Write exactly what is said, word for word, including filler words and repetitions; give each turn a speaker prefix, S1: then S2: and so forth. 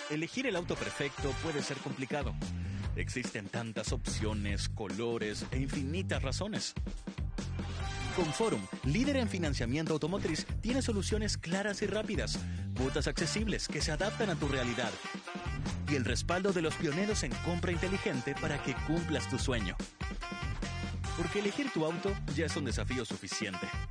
S1: Elegir el auto perfecto puede ser complicado. Existen tantas opciones, colores e infinitas razones. Con Forum, líder en financiamiento automotriz, tiene soluciones claras y rápidas, cuotas accesibles que se adaptan a tu realidad y el respaldo de los pioneros en compra inteligente para que cumplas tu sueño. Porque elegir tu auto ya es un desafío suficiente.